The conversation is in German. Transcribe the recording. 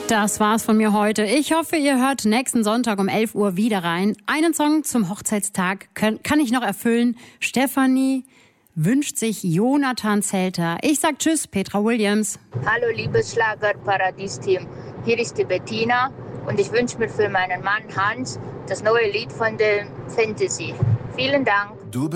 Das war's von mir heute. Ich hoffe, ihr hört nächsten Sonntag um 11 Uhr wieder rein. Einen Song zum Hochzeitstag kann ich noch erfüllen. Stefanie wünscht sich Jonathan Zelter. Ich sag Tschüss, Petra Williams. Hallo, liebes Schlager-Paradies-Team. Hier ist die Bettina und ich wünsche mir für meinen Mann Hans das neue Lied von der Fantasy. Vielen Dank.